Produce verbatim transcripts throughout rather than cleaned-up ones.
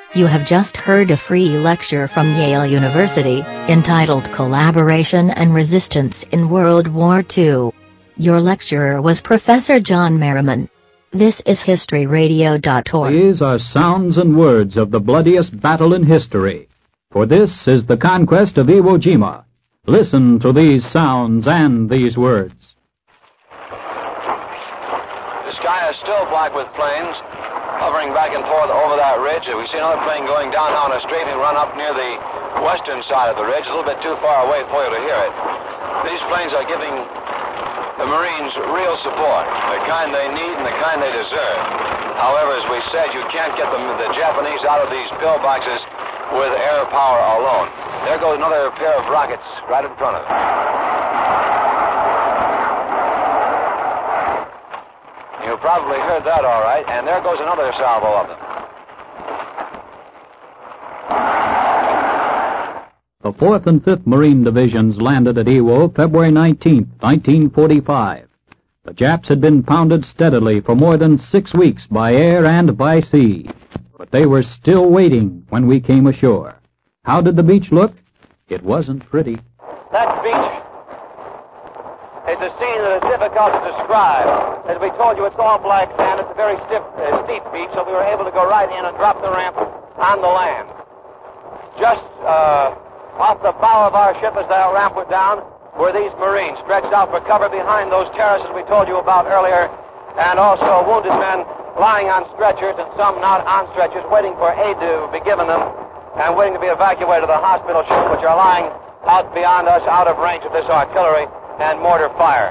You have just heard a free lecture from Yale University, entitled Collaboration and Resistance in World War Two. Your lecturer was Professor John Merriman. This is history radio dot org. These are sounds and words of the bloodiest battle in history. For this is the conquest of Iwo Jima. Listen to these sounds and these words. The sky is still black with planes hovering back and forth over that ridge. We see another plane going down on a straight and run up near the western side of the ridge, a little bit too far away for you to hear it. These planes are giving the Marines real support, the kind they need and the kind they deserve. However, as we said, you can't get the, the Japanese out of these pillboxes with air power alone. There goes another pair of rockets right in front of them. You probably heard that all right, and there goes another salvo of them. The fourth and fifth Marine Divisions landed at Iwo February nineteenth, nineteen forty-five. The Japs had been pounded steadily for more than six weeks by air and by sea, but they were still waiting when we came ashore. How did the beach look? It wasn't pretty. That beach is a scene that is difficult to describe. As we told you, it's all black sand. It's a very stiff, uh, steep beach, so we were able to go right in and drop the ramp on the land. Just uh, off the bow of our ship as the ramp went down were these Marines stretched out for cover behind those terraces we told you about earlier, and also wounded men lying on stretchers and some not on stretchers, waiting for aid to be given them and waiting to be evacuated to the hospital ships, which are lying out beyond us, out of range of this artillery and mortar fire.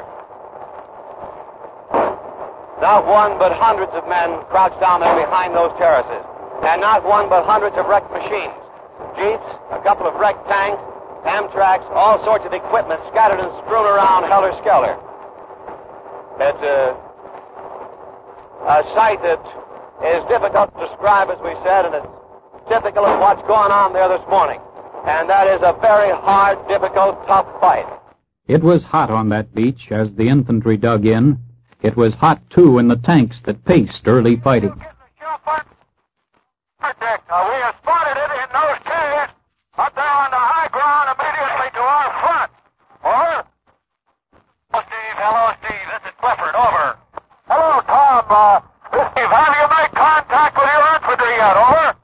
Not one but hundreds of men crouched down there behind those terraces, and not one but hundreds of wrecked machines, jeeps, a couple of wrecked tanks, Amtraks, all sorts of equipment scattered and strewn around helter-skelter. It's a, a sight that is difficult to describe, as we said, and it's typical of what's going on there this morning. And that is a very hard, difficult, tough fight. It was hot on that beach as the infantry dug in. It was hot, too, in the tanks that paced early fighting. Predict. Uh, we have spotted it in those caves up there on the high ground immediately to our front. Over. Hello, Steve. Hello, Steve. This is Clifford. Over. Hello, Tom. Uh, this is Steve. Have you made contact with your infantry yet? Over.